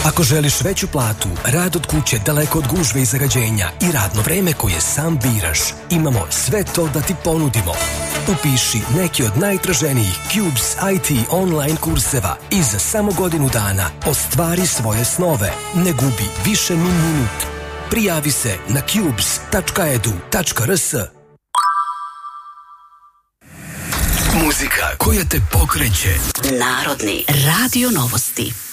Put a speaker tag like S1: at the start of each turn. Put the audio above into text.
S1: Ako želiš veću platu, rad od kuće daleko od gužve i zagađenja i radno vreme koje sam biraš, imamo sve to da ti ponudimo. Upiši neki od najtraženijih Cubes IT online kurseva i za samo godinu dana ostvari svoje snove. Ne gubi više ni minut. Prijavi se na cubes.edu.rs.
S2: Muzika koja te pokreće.
S3: Narodni radio novosti.